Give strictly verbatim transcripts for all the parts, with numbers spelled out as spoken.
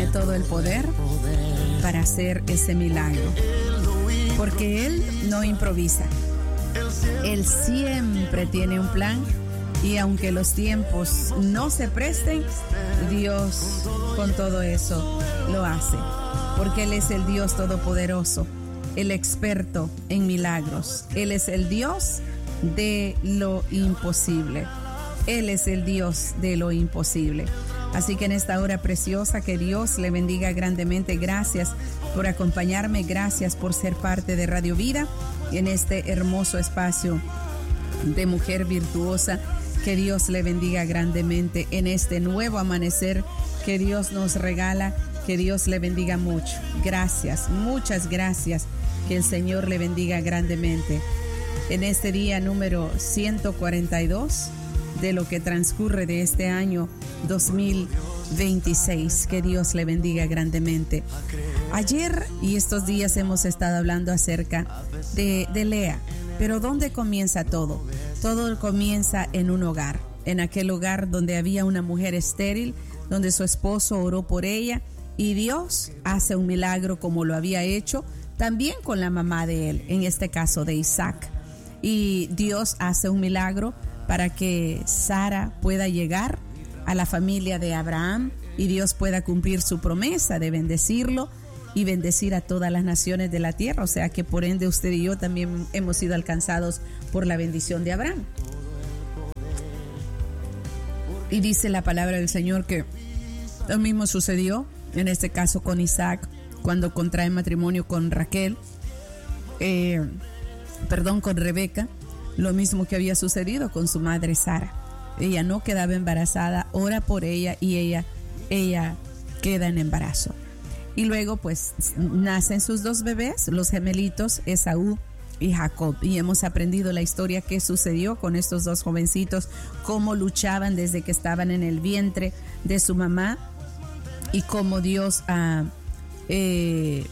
todo el poder para hacer ese milagro, porque Él no improvisa. Él siempre tiene un plan, y aunque los tiempos no se presten, Dios con todo eso lo hace, porque Él es el Dios todopoderoso, el experto en milagros. Él es el Dios de lo imposible. Él es el Dios de lo imposible. Así que en esta hora preciosa, que Dios le bendiga grandemente. Gracias por acompañarme, gracias por ser parte de Radio Vida en este hermoso espacio de Mujer Virtuosa. Que Dios le bendiga grandemente en este nuevo amanecer que Dios nos regala. Que Dios le bendiga mucho. Gracias, muchas gracias. Que el Señor le bendiga grandemente en este día número ciento cuarenta y dos de lo que transcurre de este año dos mil veintiséis. Que Dios le bendiga grandemente. Ayer y estos días hemos estado hablando acerca de, de Lea. Pero ¿dónde comienza todo? Todo comienza en un hogar, en aquel hogar donde había una mujer estéril, donde su esposo oró por ella, y Dios hace un milagro como lo había hecho también con la mamá de él, en este caso de Isaac. Y Dios hace un milagro para que Sara pueda llegar a la familia de Abraham y Dios pueda cumplir su promesa de bendecirlo y bendecir a todas las naciones de la tierra. O sea que por ende usted y yo también hemos sido alcanzados por la bendición de Abraham. Y dice la palabra del Señor que lo mismo sucedió en este caso con Isaac cuando contrae matrimonio con Raquel, eh, perdón, con Rebeca. Lo mismo que había sucedido con su madre Sara. Ella no quedaba embarazada, ora por ella y ella, ella queda en embarazo. Y luego pues nacen sus dos bebés, los gemelitos Esaú y Jacob. Y hemos aprendido la historia que sucedió con estos dos jovencitos, cómo luchaban desde que estaban en el vientre de su mamá y cómo Dios, ah, eh,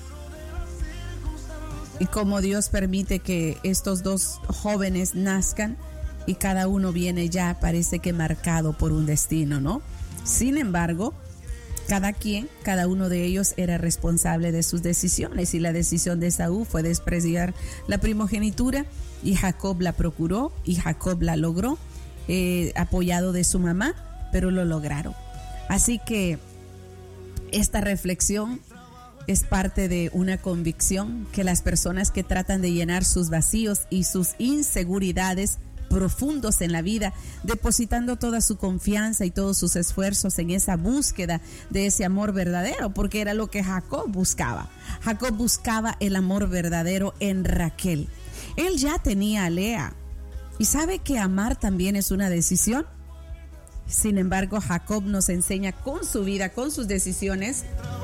y cómo Dios permite que estos dos jóvenes nazcan y cada uno viene ya, parece que marcado por un destino, ¿no? Sin embargo, cada quien, cada uno de ellos era responsable de sus decisiones, y la decisión de Esaú fue despreciar la primogenitura y Jacob la procuró y Jacob la logró, eh, apoyado de su mamá, pero lo lograron. Así que esta reflexión es parte de una convicción que las personas que tratan de llenar sus vacíos y sus inseguridades profundos en la vida, depositando toda su confianza y todos sus esfuerzos en esa búsqueda de ese amor verdadero, porque era lo que Jacob buscaba. Jacob buscaba el amor verdadero en Raquel. Él ya tenía a Lea, y sabe que amar también es una decisión. Sin embargo, Jacob nos enseña con su vida, con sus decisiones,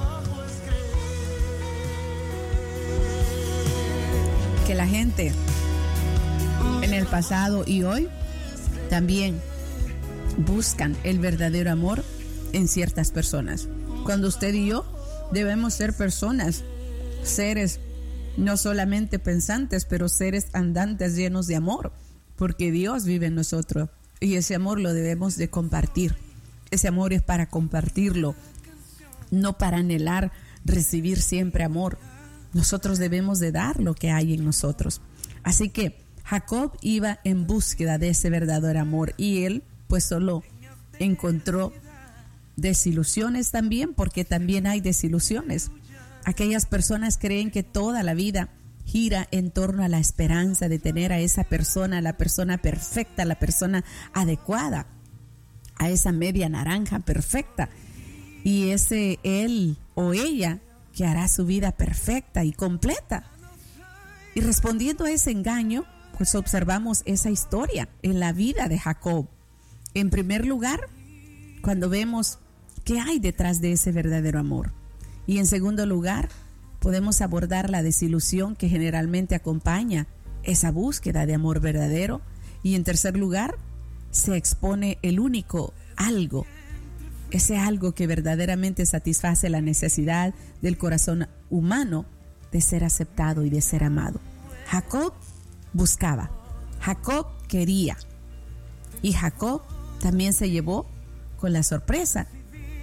que la gente en el pasado y hoy también buscan el verdadero amor en ciertas personas. Cuando usted y yo debemos ser personas, seres no solamente pensantes, pero seres andantes llenos de amor, porque Dios vive en nosotros y ese amor lo debemos de compartir. Ese amor es para compartirlo, no para anhelar recibir siempre amor. Nosotros debemos de dar lo que hay en nosotros. Así que Jacob iba en búsqueda de ese verdadero amor, y él pues solo encontró desilusiones también, porque también hay desilusiones. Aquellas personas creen que toda la vida gira en torno a la esperanza de tener a esa persona, la persona perfecta, la persona adecuada, a esa media naranja perfecta, y ese él o ella que hará su vida perfecta y completa. Y respondiendo a ese engaño, pues observamos esa historia en la vida de Jacob. En primer lugar, cuando vemos qué hay detrás de ese verdadero amor. Y en segundo lugar, podemos abordar la desilusión que generalmente acompaña esa búsqueda de amor verdadero. Y en tercer lugar, se expone el único algo, ese algo que verdaderamente satisface la necesidad del corazón humano de ser aceptado y de ser amado. Jacob buscaba, Jacob quería, y Jacob también se llevó con la sorpresa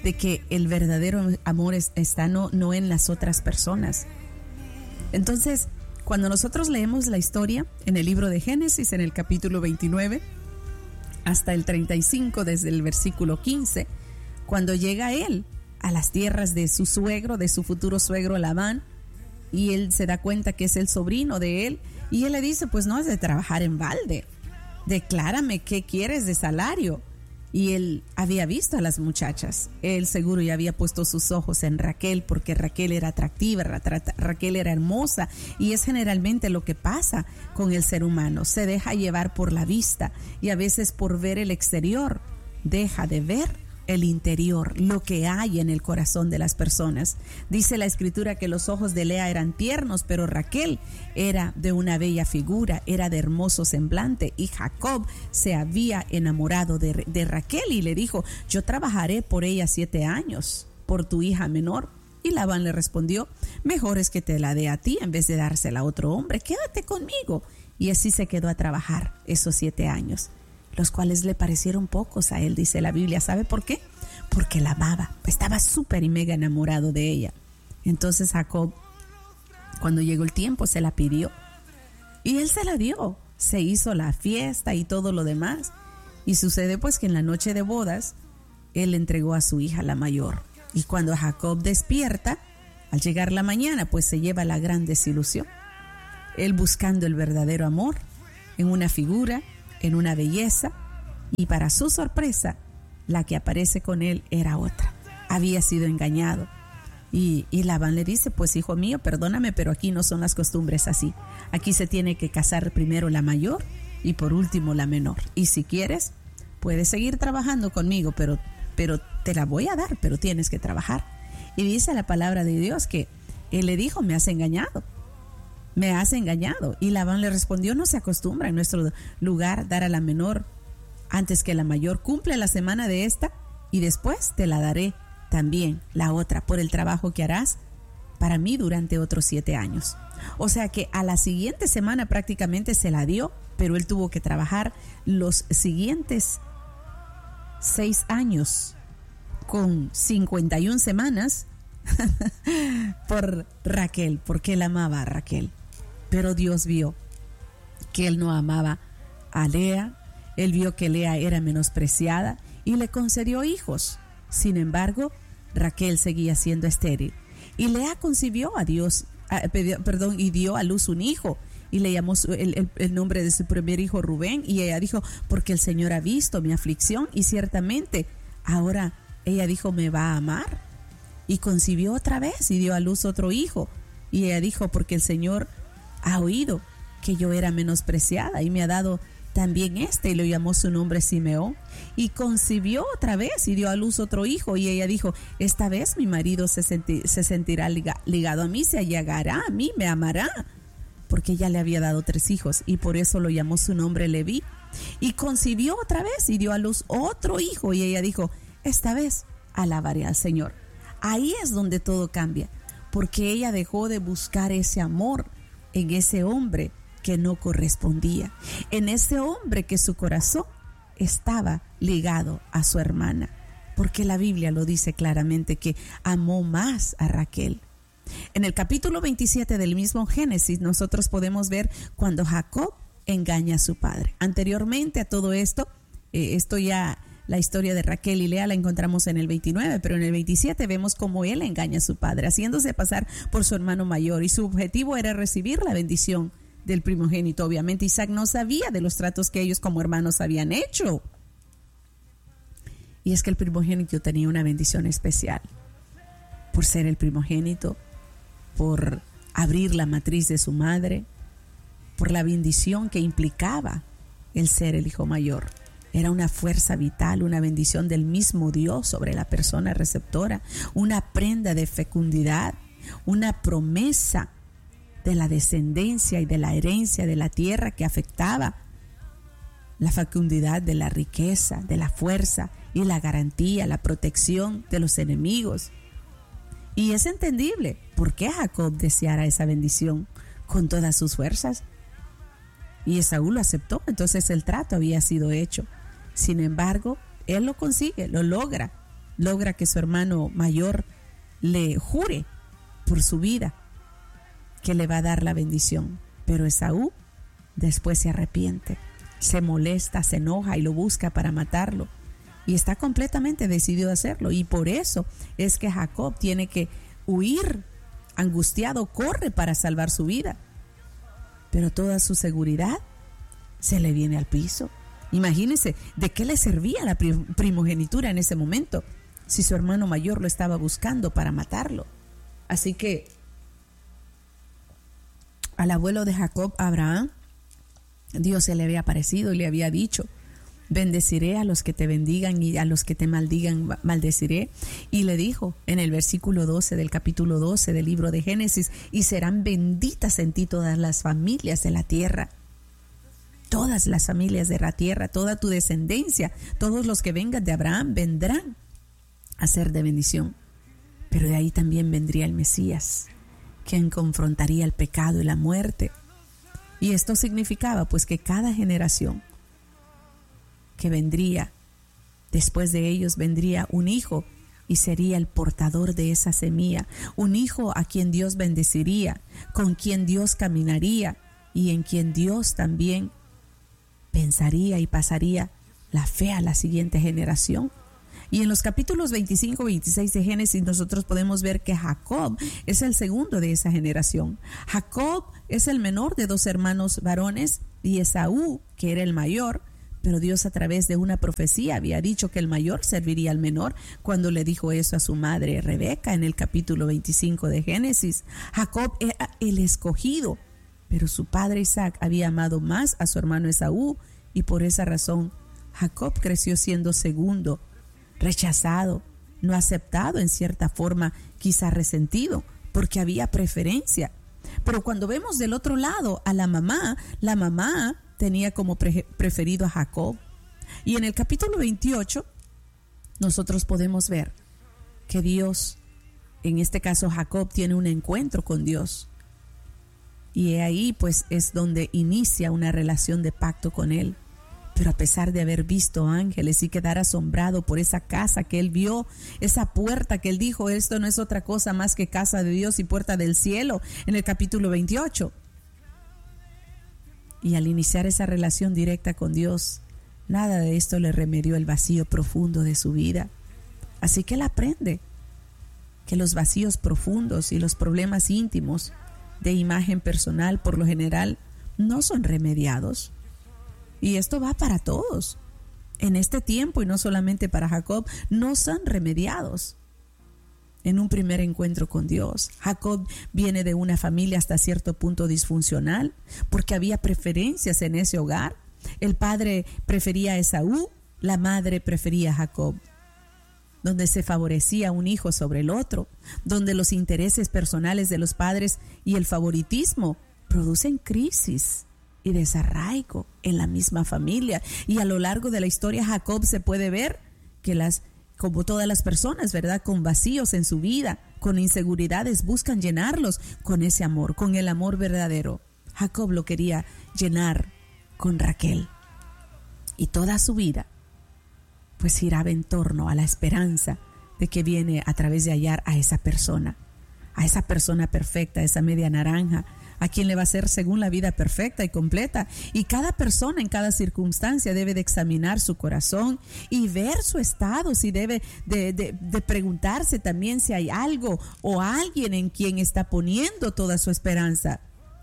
de que el verdadero amor es, está no, no en las otras personas. Entonces, cuando nosotros leemos la historia en el libro de Génesis, en el capítulo veintinueve, hasta el treinta y cinco, desde el versículo quince, cuando llega él a las tierras de su suegro, de su futuro suegro Labán, y él se da cuenta que es el sobrino de él, y él le dice, pues no es de trabajar en balde, declárame qué quieres de salario. Y él había visto a las muchachas, él seguro ya había puesto sus ojos en Raquel, porque Raquel era atractiva, Raquel era hermosa, y es generalmente lo que pasa con el ser humano, se deja llevar por la vista, y a veces por ver el exterior, deja de ver el interior, lo que hay en el corazón de las personas. Dice la escritura que los ojos de Lea eran tiernos, pero Raquel era de una bella figura, era de hermoso semblante, y Jacob se había enamorado de, de Raquel y le dijo, yo trabajaré por ella siete años, por tu hija menor. Y Labán le respondió, mejor es que te la dé a ti en vez de dársela a otro hombre, quédate conmigo. Y así se quedó a trabajar esos siete años, los cuales le parecieron pocos a él, dice la Biblia. ¿Sabe por qué? Porque la amaba, estaba súper y mega enamorado de ella. Entonces Jacob, cuando llegó el tiempo, se la pidió y él se la dio. Se hizo la fiesta y todo lo demás. Y sucede pues que en la noche de bodas, él entregó a su hija la mayor. Y cuando Jacob despierta, al llegar la mañana, pues se lleva la gran desilusión. Él buscando el verdadero amor en una figura, en una belleza, y para su sorpresa, la que aparece con él era otra. Había sido engañado. Y, y Labán le dice, pues hijo mío, perdóname, pero aquí no son las costumbres así. Aquí se tiene que casar primero la mayor y por último la menor. Y si quieres, puedes seguir trabajando conmigo, pero, pero te la voy a dar, pero tienes que trabajar. Y dice la palabra de Dios que él le dijo, me has engañado. Me has engañado. Y Labán le respondió, no se acostumbra en nuestro lugar dar a la menor antes que la mayor. Cumple la semana de esta y después te la daré también la otra por el trabajo que harás para mí durante otros siete años. O sea que a la siguiente semana prácticamente se la dio, pero él tuvo que trabajar los siguientes seis años con cincuenta y una semanas por Raquel, porque él amaba a Raquel. Pero Dios vio que él no amaba a Lea, él vio que Lea era menospreciada y le concedió hijos. Sin embargo, Raquel seguía siendo estéril. Y Lea concibió a Dios, a, perdón, y dio a luz un hijo. Y le llamó su, el, el, el nombre de su primer hijo Rubén. Y ella dijo, porque el Señor ha visto mi aflicción y ciertamente ahora ella dijo, me va a amar. Y concibió otra vez y dio a luz otro hijo. Y ella dijo, porque el Señor ha oído que yo era menospreciada y me ha dado también este, y le llamó su nombre Simeón. Y concibió otra vez y dio a luz otro hijo. Y ella dijo, esta vez mi marido se, senti- se sentirá liga- ligado a mí, se allegará a mí, me amará, porque ella le había dado tres hijos y por eso lo llamó su nombre Leví. Y concibió otra vez y dio a luz otro hijo. Y ella dijo, esta vez alabaré al Señor. Ahí es donde todo cambia, porque ella dejó de buscar ese amor en ese hombre que no correspondía, en ese hombre que su corazón estaba ligado a su hermana, porque la Biblia lo dice claramente que amó más a Raquel. En el capítulo veintisiete del mismo Génesis nosotros podemos ver cuando Jacob engaña a su padre. Anteriormente a todo esto, eh, esto ya la historia de Raquel y Lea la encontramos en el veintinueve, pero en el veintisiete vemos cómo él engaña a su padre, haciéndose pasar por su hermano mayor, y su objetivo era recibir la bendición del primogénito. Obviamente Isaac no sabía de los tratos que ellos como hermanos habían hecho. Y es que el primogénito tenía una bendición especial por ser el primogénito, por abrir la matriz de su madre, por la bendición que implicaba el ser el hijo mayor. Era una fuerza vital, una bendición del mismo Dios sobre la persona receptora, una prenda de fecundidad, una promesa de la descendencia y de la herencia de la tierra que afectaba la fecundidad de la riqueza, de la fuerza y la garantía, la protección de los enemigos. Y es entendible por qué Jacob deseara esa bendición con todas sus fuerzas. Y Esaú lo aceptó, entonces el trato había sido hecho. Sin embargo, él lo consigue, lo logra, logra que su hermano mayor le jure por su vida que le va a dar la bendición. Pero Esaú después se arrepiente, se molesta, se enoja y lo busca para matarlo. Y está completamente decidido a hacerlo. Y por eso es que Jacob tiene que huir, angustiado, corre para salvar su vida. Pero toda su seguridad se le viene al piso. Imagínense, ¿de qué le servía la primogenitura en ese momento si su hermano mayor lo estaba buscando para matarlo? Así que al abuelo de Jacob, Abraham, Dios se le había aparecido y le había dicho: bendeciré a los que te bendigan y a los que te maldigan maldeciré. Y le dijo en el versículo doce del capítulo doce del libro de Génesis: y serán benditas en ti todas las familias de la tierra. Todas las familias de la tierra, toda tu descendencia, todos los que vengan de Abraham vendrán a ser de bendición. Pero de ahí también vendría el Mesías, quien confrontaría el pecado y la muerte. Y esto significaba pues que cada generación que vendría después de ellos vendría un hijo y sería el portador de esa semilla, un hijo a quien Dios bendeciría, con quien Dios caminaría y en quien Dios también pensaría y pasaría la fe a la siguiente generación. Y en los capítulos veinticinco y veintiséis de Génesis nosotros podemos ver que Jacob es el segundo de esa generación. Jacob es el menor de dos hermanos varones y Esaú, que era el mayor, pero Dios a través de una profecía había dicho que el mayor serviría al menor cuando le dijo eso a su madre Rebeca en el capítulo veinticinco de Génesis. Jacob era el escogido, pero su padre Isaac había amado más a su hermano Esaú y por esa razón Jacob creció siendo segundo, rechazado, no aceptado, en cierta forma quizá resentido, porque había preferencia. Pero cuando vemos del otro lado a la mamá, la mamá tenía como pre- preferido a Jacob. Y en el capítulo veintiocho nosotros podemos ver que Dios, en este caso Jacob, tiene un encuentro con Dios. Y ahí pues es donde inicia una relación de pacto con él. Pero a pesar de haber visto ángeles y quedar asombrado por esa casa que él vio, esa puerta que él dijo: esto no es otra cosa más que casa de Dios y puerta del cielo, en el capítulo veintiocho. Y al iniciar esa relación directa con Dios, nada de esto le remedió el vacío profundo de su vida. Así que él aprende que los vacíos profundos y los problemas íntimos de imagen personal por lo general no son remediados. Y esto va para todos. En este tiempo, y no solamente para Jacob, no son remediados en un primer encuentro con Dios. Jacob viene de una familia hasta cierto punto disfuncional, porque había preferencias en ese hogar. El padre prefería a Esaú, la madre prefería a Jacob, donde se favorecía un hijo sobre el otro, donde los intereses personales de los padres y el favoritismo producen crisis y desarraigo en la misma familia. Y a lo largo de la historia Jacob se puede ver que las, como todas las personas, ¿verdad?, con vacíos en su vida, con inseguridades, buscan llenarlos con ese amor, con el amor verdadero. Jacob lo quería llenar con Raquel. Y toda su vida pues giraba en torno a la esperanza de que viene a través de hallar a esa persona, a esa persona perfecta, a esa media naranja, a quien le va a ser según la vida perfecta y completa. Y cada persona en cada circunstancia debe de examinar su corazón y ver su estado, si debe de, de, de preguntarse también si hay algo o alguien en quien está poniendo toda su esperanza.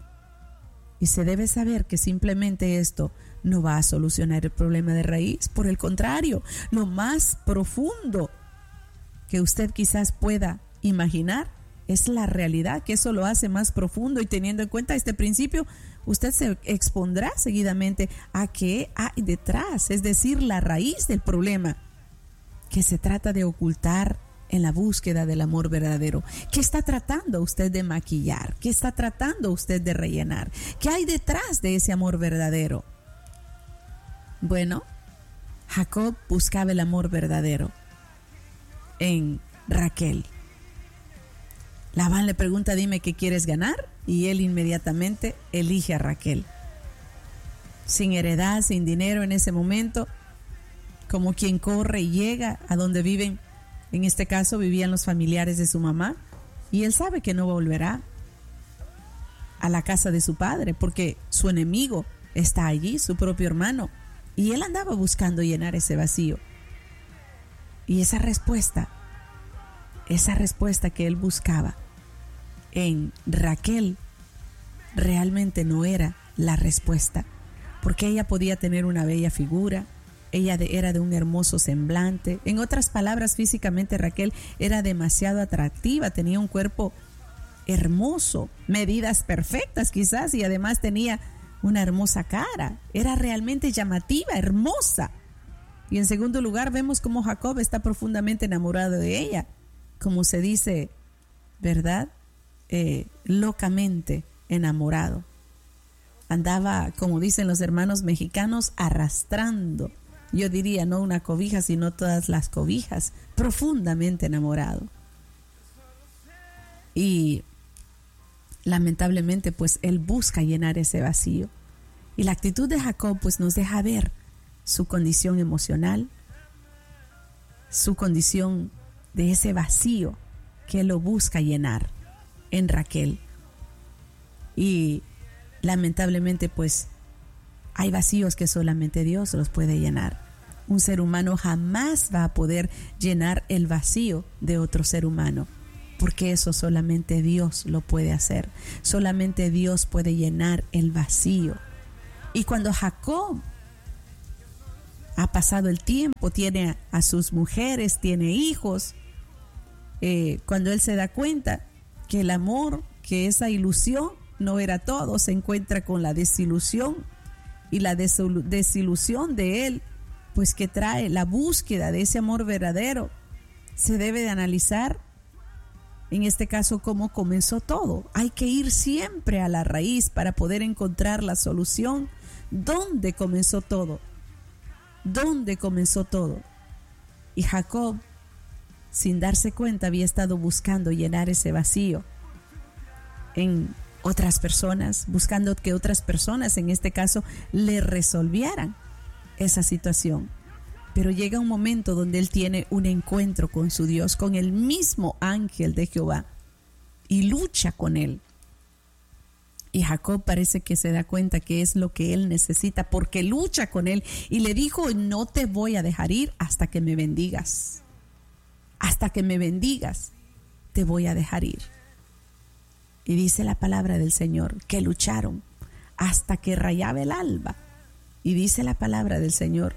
Y se debe saber que simplemente esto no va a solucionar el problema de raíz. Por el contrario, lo más profundo que usted quizás pueda imaginar es la realidad, que eso lo hace más profundo. Y teniendo en cuenta este principio, usted se expondrá seguidamente a qué hay detrás, es decir, la raíz del problema que se trata de ocultar en la búsqueda del amor verdadero. ¿Qué está tratando usted de maquillar? ¿Qué está tratando usted de rellenar? ¿Qué hay detrás de ese amor verdadero? Bueno, Jacob buscaba el amor verdadero en Raquel. Labán le pregunta: dime qué quieres ganar, y él inmediatamente elige a Raquel. Sin heredad, sin dinero en ese momento, como quien corre y llega a donde viven En este caso vivían los familiares de su mamá y él sabe que no volverá a la casa de su padre porque su enemigo está allí, su propio hermano, y él andaba buscando llenar ese vacío. Y esa respuesta, esa respuesta que él buscaba en Raquel realmente no era la respuesta, porque ella podía tener una bella figura, ella de, era de un hermoso semblante. En otras palabras, físicamente Raquel era demasiado atractiva, tenía un cuerpo hermoso, medidas perfectas quizás, y además tenía una hermosa cara, era realmente llamativa, hermosa. Y en segundo lugar vemos cómo Jacob está profundamente enamorado de ella, como se dice, ¿verdad? Eh, locamente enamorado. Andaba, como dicen los hermanos mexicanos, arrastrando, yo diría no una cobija, sino todas las cobijas, profundamente enamorado. Y lamentablemente pues él busca llenar ese vacío. Y la actitud de Jacob pues nos deja ver su condición emocional, su condición de ese vacío que él lo busca llenar en Raquel. Y lamentablemente pues hay vacíos que solamente Dios los puede llenar. Un ser humano jamás va a poder llenar el vacío de otro ser humano, porque eso solamente Dios lo puede hacer. Solamente Dios puede llenar el vacío. Y cuando Jacob ha pasado el tiempo, tiene a sus mujeres, tiene hijos, eh, cuando él se da cuenta que el amor, que esa ilusión no era todo, se encuentra con la desilusión, y la desilusión de él, pues que trae la búsqueda de ese amor verdadero. Se debe de analizar, en este caso, cómo comenzó todo. Hay que ir siempre a la raíz para poder encontrar la solución. ¿Dónde comenzó todo? ¿Dónde comenzó todo? Y Jacob, sin darse cuenta, había estado buscando llenar ese vacío en otras personas, buscando que otras personas, en este caso, le resolvieran esa situación. Pero llega un momento donde él tiene un encuentro con su Dios, con el mismo ángel de Jehová, y lucha con él. Y Jacob parece que se da cuenta que es lo que él necesita, porque lucha con él y le dijo: no te voy a dejar ir hasta que me bendigas. Hasta que me bendigas, te voy a dejar ir. Y dice la palabra del Señor que lucharon hasta que rayaba el alba. Y dice la palabra del Señor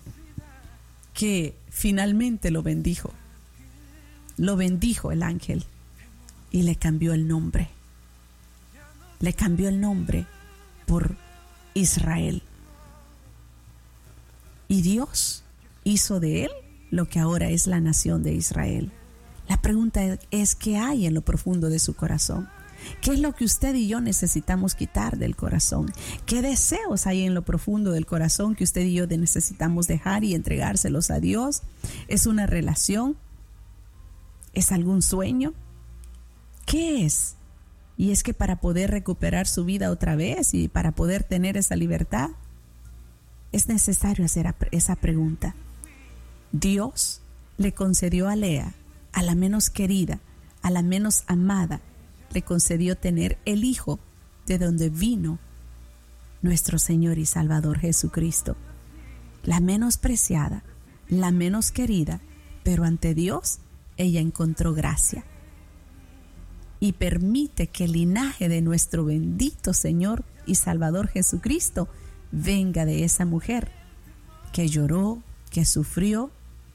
que finalmente lo bendijo. Lo bendijo el ángel y le cambió el nombre. Le cambió el nombre por Israel. Y Dios hizo de él lo que ahora es la nación de Israel. La pregunta es: ¿qué hay en lo profundo de su corazón? ¿Qué es lo que usted y yo necesitamos quitar del corazón? ¿Qué deseos hay en lo profundo del corazón que usted y yo necesitamos dejar y entregárselos a Dios? ¿Es una relación? ¿Es algún sueño? ¿Qué es? Y es que para poder recuperar su vida otra vez y para poder tener esa libertad, es necesario hacer esa pregunta. Dios le concedió a Lea, a la menos querida, a la menos amada, le concedió tener el hijo de donde vino nuestro Señor y Salvador Jesucristo. La menos preciada, la menos querida, pero ante Dios ella encontró gracia. Y permite que el linaje de nuestro bendito Señor y Salvador Jesucristo venga de esa mujer que lloró, que sufrió,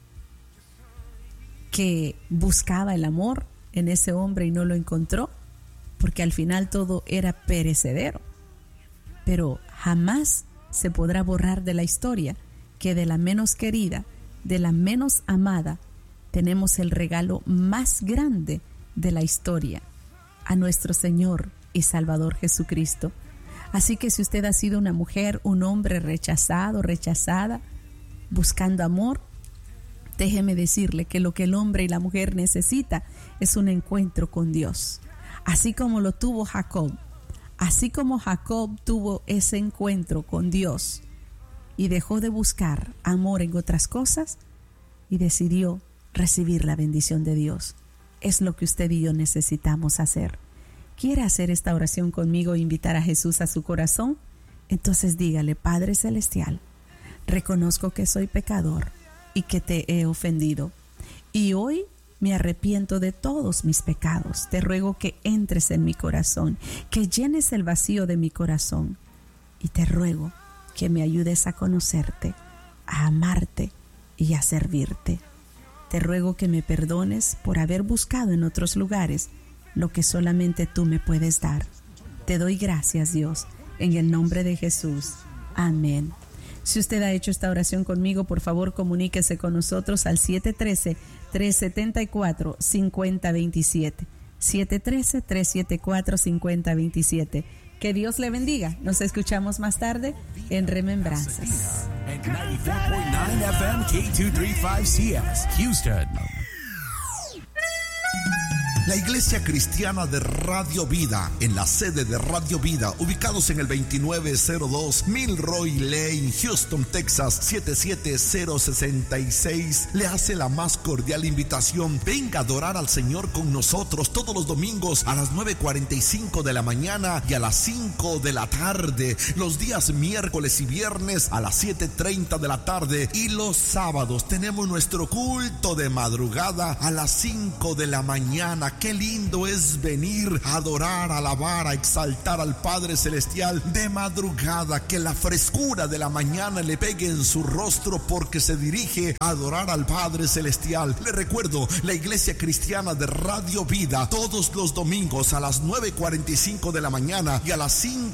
que buscaba el amor en ese hombre y no lo encontró, porque al final todo era perecedero. Pero jamás se podrá borrar de la historia que de la menos querida, de la menos amada, tenemos el regalo más grande de la historia, a nuestro Señor y Salvador Jesucristo. Así que si usted ha sido una mujer, un hombre rechazado, rechazada, buscando amor, déjeme decirle que lo que el hombre y la mujer necesita es un encuentro con Dios. Así como lo tuvo Jacob, así como Jacob tuvo ese encuentro con Dios, y dejó de buscar amor en otras cosas y decidió recibir la bendición de Dios. Es lo que usted y yo necesitamos hacer. ¿Quiere hacer esta oración conmigo e invitar a Jesús a su corazón? Entonces dígale: Padre Celestial, reconozco que soy pecador y que te he ofendido. Y hoy me arrepiento de todos mis pecados. Te ruego que entres en mi corazón, que llenes el vacío de mi corazón. Y te ruego que me ayudes a conocerte, a amarte y a servirte. Te ruego que me perdones por haber buscado en otros lugares lo que solamente tú me puedes dar. Te doy gracias, Dios, en el nombre de Jesús. Amén. Si usted ha hecho esta oración conmigo, por favor comuníquese con nosotros al siete uno tres, tres siete cuatro, cinco cero dos siete. siete uno tres, tres siete cuatro, cinco cero dos siete. Que Dios le bendiga. Nos escuchamos más tarde en Remembranzas. noventa y cuatro punto nueve F M K doscientos treinta y cinco C S, Houston. La Iglesia Cristiana de Radio Vida, en la sede de Radio Vida, ubicados en el veintinueve cero dos Milroy Lane, Houston, Texas, siete siete cero seis seis, le hace la más cordial invitación. Venga a adorar al Señor con nosotros todos los domingos a las nueve cuarenta y cinco de la mañana y a las cinco de la tarde, los días miércoles y viernes a las siete treinta de la tarde, y los sábados tenemos nuestro culto de madrugada a las cinco de la mañana. Qué lindo es venir a adorar, a alabar, a exaltar al Padre Celestial de madrugada. Que la frescura de la mañana le pegue en su rostro, porque se dirige a adorar al Padre Celestial. Le recuerdo, la Iglesia Cristiana de Radio Vida, todos los domingos a las nueve cuarenta y cinco de la mañana y a las cinco